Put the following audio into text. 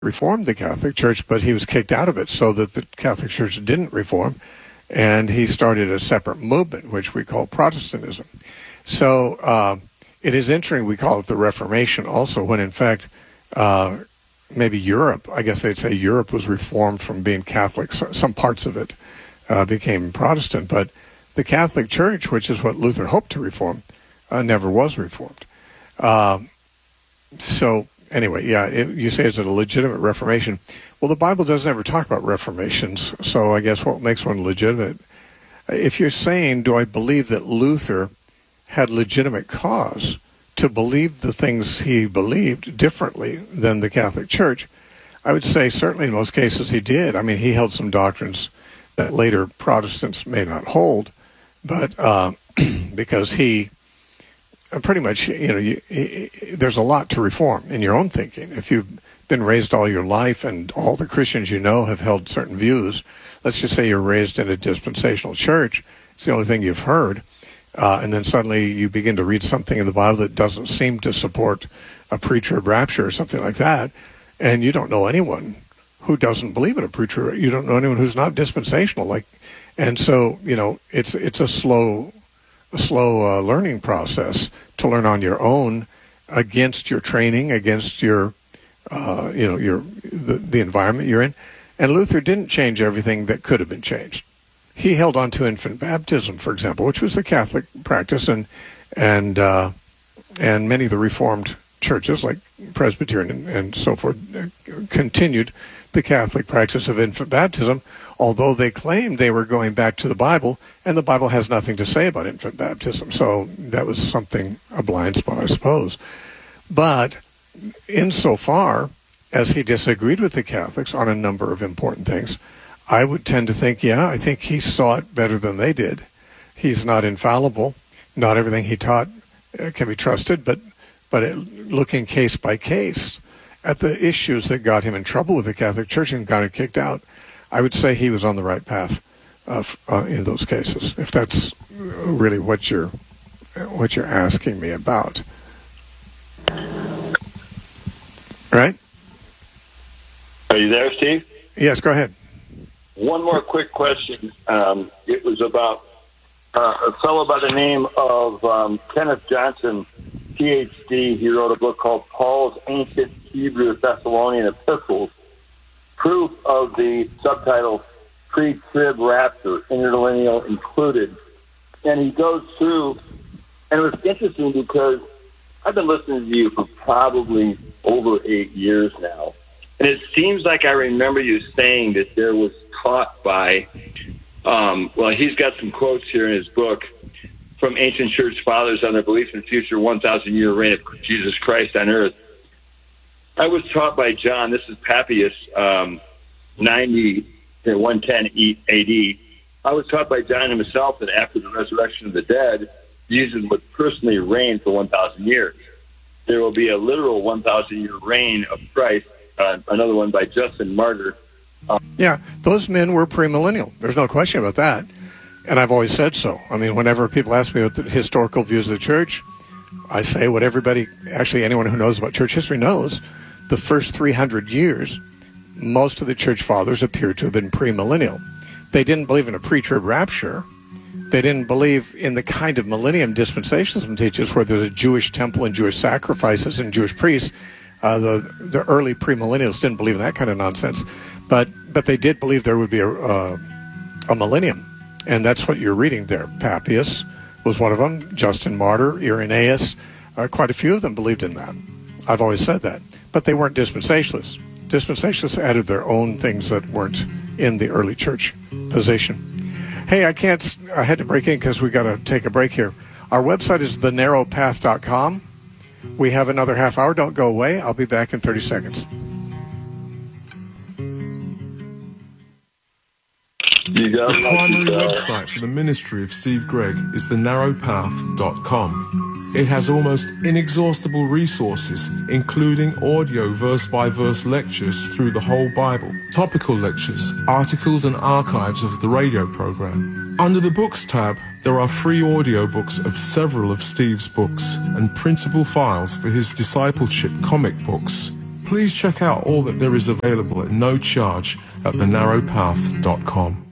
reformed the Catholic Church, but he was kicked out of it so that the Catholic Church didn't reform, and he started a separate movement, which we call Protestantism. So it is interesting we call it the Reformation also, when in fact maybe Europe, I guess they'd say Europe was reformed from being Catholic. So some parts of it became Protestant, but the Catholic Church, which is what Luther hoped to reform, never was reformed. So anyway, yeah, you say it's a legitimate Reformation. Well, the Bible doesn't ever talk about reformations, so I guess what makes one legitimate? If you're saying, do I believe that Luther had legitimate cause to believe the things he believed differently than the Catholic Church, I would say certainly in most cases he did. I mean, he held some doctrines that later Protestants may not hold, but because he pretty much, there's a lot to reform in your own thinking. If you've been raised all your life and all the Christians you know have held certain views, let's just say you're raised in a dispensational church, it's the only thing you've heard, and then suddenly you begin to read something in the Bible that doesn't seem to support a pre-trib rapture or something like that, and you don't know anyone who doesn't believe in a pre-trib. You don't know anyone who's not dispensational, and so it's a slow learning process to learn on your own against your training, against your the environment you're in. And Luther didn't change everything that could have been changed. He held on to infant baptism, for example, which was the Catholic practice, and many of the Reformed churches, like Presbyterian and so forth, continued the Catholic practice of infant baptism, although they claimed they were going back to the Bible, and the Bible has nothing to say about infant baptism. So that was a blind spot, I suppose. But insofar as he disagreed with the Catholics on a number of important things, I would tend to think, I think he saw it better than they did. He's not infallible. Not everything he taught can be trusted, but looking case by case at the issues that got him in trouble with the Catholic Church and got him kicked out, I would say he was on the right path in those cases, if that's really what you're asking me about. Right? Are you there, Steve? Yes, go ahead. One more quick question. It was about a fellow by the name of Kenneth Johnson, PhD. He wrote a book called Paul's Ancient Hebrew Thessalonian Epistles, proof of the subtitle Pre-Trib Rapture, Interlineal Included. And he goes through, and it was interesting because I've been listening to you for probably over 8 years now. And it seems like I remember you saying that there was taught by, he's got some quotes here in his book from ancient church fathers on their belief in the future 1,000-year reign of Jesus Christ on earth. I was taught by John, this is Papias, 110 AD. I was taught by John himself that after the resurrection of the dead, Jesus would personally reign for 1,000 years. There will be a literal 1,000-year reign of Christ. Another one by Justin Martyr. Those men were premillennial. There's no question about that. And I've always said so. I mean, whenever people ask me what the historical views of the church, I say what anyone who knows about church history knows. The first 300 years, most of the church fathers appear to have been premillennial. They didn't believe in a pre-trib rapture. They didn't believe in the kind of millennium dispensationalism teaches, where there's a Jewish temple and Jewish sacrifices and Jewish priests. The early premillennials didn't believe in that kind of nonsense, but they did believe there would be a millennium, and that's what you're reading there. Papias was one of them. Justin Martyr, Irenaeus, quite a few of them believed in that. I've always said that, but they weren't dispensationalists. Dispensationalists added their own things that weren't in the early church position. Hey, I had to break in because we got to take a break here. Our website is thenarrowpath.com. We have another half hour. Don't go away. I'll be back in 30 seconds. The primary website for the ministry of Steve Gregg is thenarrowpath.com. It has almost inexhaustible resources, including audio verse-by-verse lectures through the whole Bible, topical lectures, articles and archives of the radio program. Under the Books tab, there are free audiobooks of several of Steve's books and printable files for his discipleship comic books, Please check out all that there is available at no charge at thenarrowpath.com.